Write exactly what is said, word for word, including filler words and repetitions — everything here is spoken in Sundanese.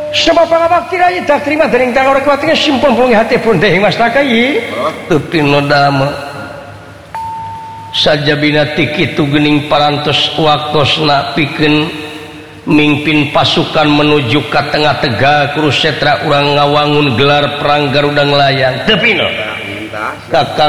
sebab bakti raya tak terima dari tangan orang kuatnya simpon pun hati pun deh mas takai tapi nodama saja binatik itu gening parantos waktosna pikeun mimpin pasukan menuju ke tengah Tegak Kurusetra urang ngawangun gelar perang Garuda Nglayang teu pino kakang